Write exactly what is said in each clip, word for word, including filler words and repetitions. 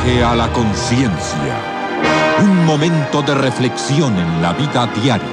mensaje a la conciencia. Un momento de reflexión en la vida diaria.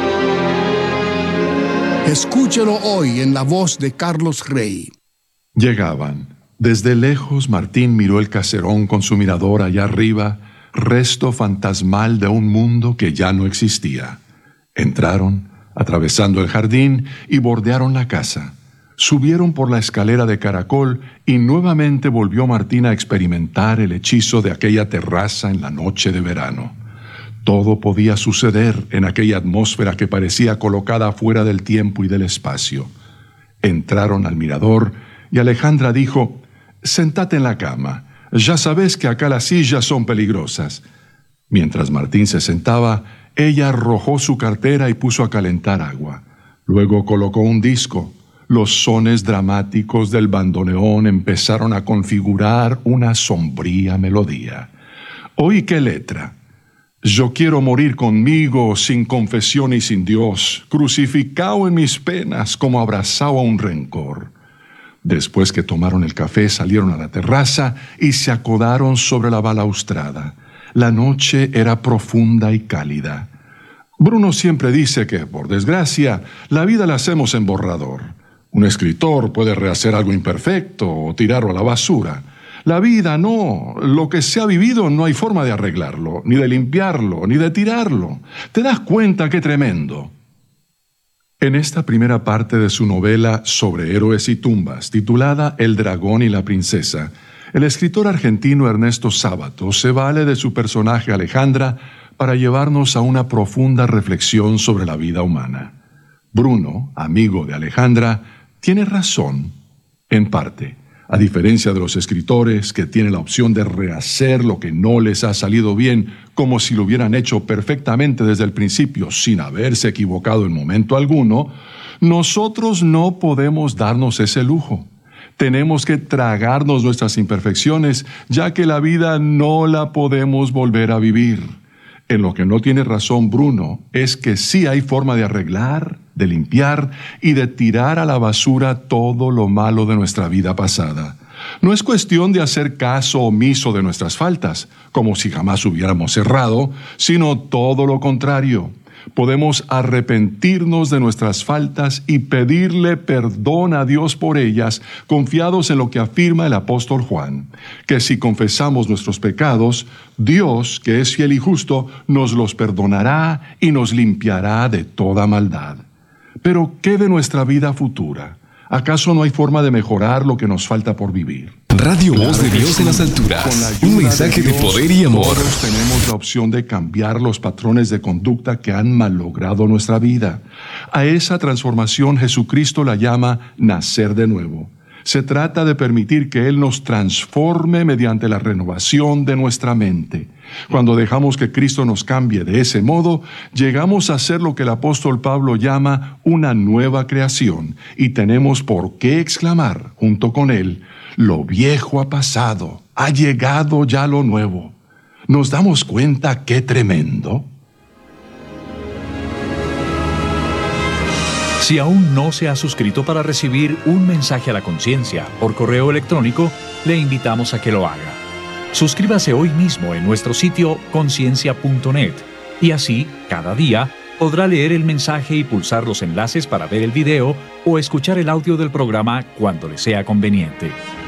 Escúchelo hoy en la voz de Carlos Rey. Llegaban. Desde lejos Martín miró el caserón con su mirador allá arriba, resto fantasmal de un mundo que ya no existía. Entraron, atravesando el jardín, y bordearon la casa. Subieron por la escalera de caracol y nuevamente volvió Martín a experimentar el hechizo de aquella terraza en la noche de verano. Todo podía suceder en aquella atmósfera que parecía colocada fuera del tiempo y del espacio. Entraron al mirador y Alejandra dijo: «Sentate en la cama. Ya sabes que acá las sillas son peligrosas». Mientras Martín se sentaba, ella arrojó su cartera y puso a calentar agua. Luego colocó un disco. Los sones dramáticos del bandoneón empezaron a configurar una sombría melodía. «Oí qué letra. Yo quiero morir conmigo sin confesión y sin Dios, crucificado en mis penas como abrazado a un rencor». Después que tomaron el café, salieron a la terraza y se acodaron sobre la balaustrada. La noche era profunda y cálida. Bruno siempre dice que, por desgracia, la vida la hacemos en borrador. Un escritor puede rehacer algo imperfecto o tirarlo a la basura. La vida no. Lo que se ha vivido no hay forma de arreglarlo, ni de limpiarlo, ni de tirarlo. ¿Te das cuenta qué tremendo? En esta primera parte de su novela sobre héroes y tumbas, titulada El dragón y la princesa, el escritor argentino Ernesto Sábato se vale de su personaje Alejandra para llevarnos a una profunda reflexión sobre la vida humana. Bruno, amigo de Alejandra, tiene razón, en parte. A diferencia de los escritores que tienen la opción de rehacer lo que no les ha salido bien, como si lo hubieran hecho perfectamente desde el principio, sin haberse equivocado en momento alguno, nosotros no podemos darnos ese lujo. Tenemos que tragarnos nuestras imperfecciones, ya que la vida no la podemos volver a vivir. En lo que no tiene razón Bruno es que sí hay forma de arreglar, de limpiar y de tirar a la basura todo lo malo de nuestra vida pasada. No es cuestión de hacer caso omiso de nuestras faltas, como si jamás hubiéramos errado, sino todo lo contrario. Podemos arrepentirnos de nuestras faltas y pedirle perdón a Dios por ellas, confiados en lo que afirma el apóstol Juan, que si confesamos nuestros pecados, Dios, que es fiel y justo, nos los perdonará y nos limpiará de toda maldad. Pero, ¿qué de nuestra vida futura? ¿Acaso no hay forma de mejorar lo que nos falta por vivir? Radio Claro Voz de que Dios sí. en las Con la alturas. ayuda Un mensaje de, Dios, poder y amor. Todos tenemos la opción de cambiar los patrones de conducta que han malogrado nuestra vida. A esa transformación Jesucristo la llama nacer de nuevo. Se trata de permitir que Él nos transforme mediante la renovación de nuestra mente. Cuando dejamos que Cristo nos cambie de ese modo, llegamos a ser lo que el apóstol Pablo llama una nueva creación, y tenemos por qué exclamar junto con él: lo viejo ha pasado, ha llegado ya lo nuevo. ¿Nos damos cuenta qué tremendo? Si aún no se ha suscrito para recibir un mensaje a la conciencia por correo electrónico, le invitamos a que lo haga. Suscríbase hoy mismo en nuestro sitio conciencia punto net y así, cada día, podrá leer el mensaje y pulsar los enlaces para ver el video o escuchar el audio del programa cuando le sea conveniente.